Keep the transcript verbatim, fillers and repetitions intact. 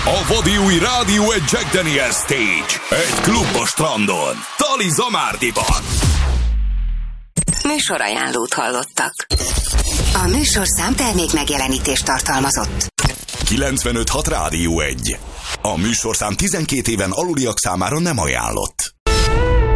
A vadi új Rádió egy Jack Daniel Stage. Egy klub a strandon. Tali Zamárdiban. Műsorajánlót hallottak. A műsorszám termék megjelenítést tartalmazott. kilencvenöt hat Rádió egy. A műsorszám tizenkét éven aluliak számára nem ajánlott.